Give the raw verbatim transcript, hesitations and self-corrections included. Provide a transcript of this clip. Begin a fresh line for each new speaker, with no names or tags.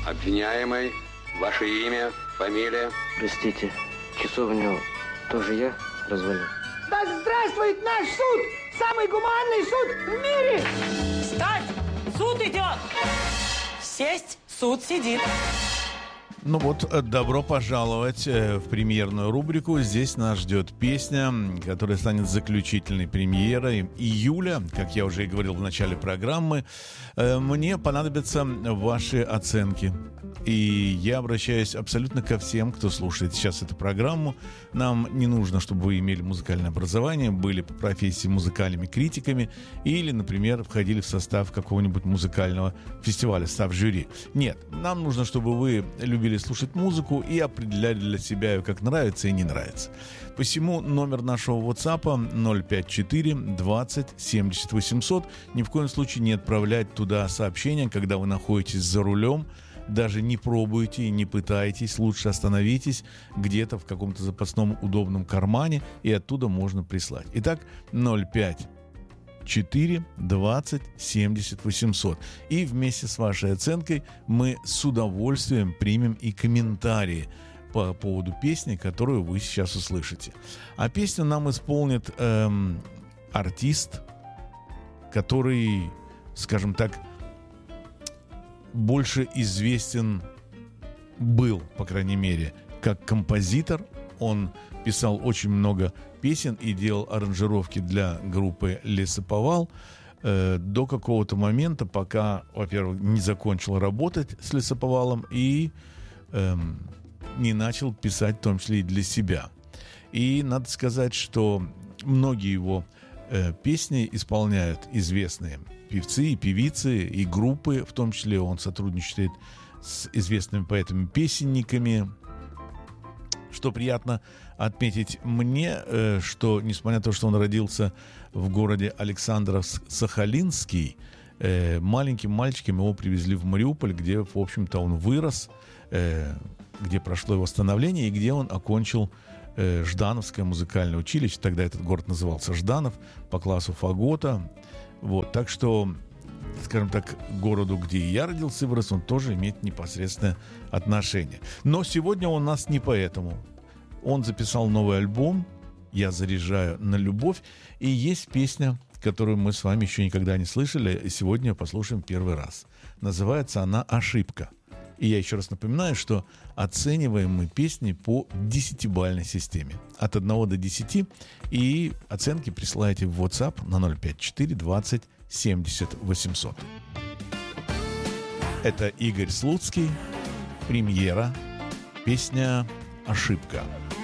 Обвиняемый, ваше имя, фамилия?
Простите, часовню тоже я развалил?
Да здравствует наш суд! Самый гуманный суд в мире!
Встать! Суд идет! Сесть! Суд сидит!
Ну вот, добро пожаловать в премьерную рубрику. Здесь нас ждет песня, которая станет заключительной премьерой июля. Как я уже и говорил в начале программы, мне понадобятся ваши оценки. И я обращаюсь абсолютно ко всем, кто слушает сейчас эту программу. Нам не нужно, чтобы вы имели музыкальное образование, были по профессии музыкальными критиками или, например, входили в состав какого-нибудь музыкального фестиваля, став жюри. Нет, нам нужно, чтобы вы любили слушать музыку и определяли для себя ее, как нравится и не нравится. Посему номер нашего WhatsApp ноль пять четыре двадцать семьдесят восемьсот. Ни в коем случае не отправлять туда сообщения, когда вы находитесь за рулем. Даже не пробуйте, не пытайтесь, лучше остановитесь где-то в каком-то запасном удобном кармане, и оттуда можно прислать. Итак, ноль пять четыре двадцать семьдесят восемьсот. И вместе с вашей оценкой мы с удовольствием примем и комментарии по поводу песни, которую вы сейчас услышите. А песню нам исполнит эм, артист, который, скажем так, больше известен был, по крайней мере, как композитор. Он писал очень много песен и делал аранжировки для группы «Лесоповал» э, до какого-то момента, пока, во-первых, не закончил работать с «Лесоповалом» и э, не начал писать, в том числе и для себя. И надо сказать, что многие его э, песни исполняют известные певцы и певицы, и группы, в том числе он сотрудничает с известными поэтами-песенниками. Что приятно отметить мне, что, несмотря на то, что он родился в городе Александровск-Сахалинский, маленьким мальчиком его привезли в Мариуполь, где, в общем-то, он вырос, где прошло его становление и где он окончил Ждановское музыкальное училище. Тогда этот город назывался Жданов, по классу фагота. Вот, так что, скажем так, к городу, где и я родился и вырос, он тоже имеет непосредственное отношение. Но сегодня он у нас не поэтому. Он записал новый альбом «Я заряжаю на любовь», и есть песня, которую мы с вами еще никогда не слышали, и сегодня послушаем первый раз. Называется она «Ошибка». И я еще раз напоминаю, что оцениваем мы песни по десятибалльной системе. От одного до десяти. И оценки присылайте в WhatsApp на ноль пять четыре двадцать семьдесят восемьсот. Это Игорь Слуцкий. Премьера. Песня «Ошибка».